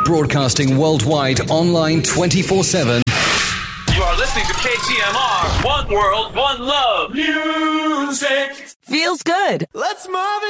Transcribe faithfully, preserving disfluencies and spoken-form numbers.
Broadcasting worldwide, online twenty-four seven. You are listening to K T M R. One world, one love. Music. Feels good. Let's move it.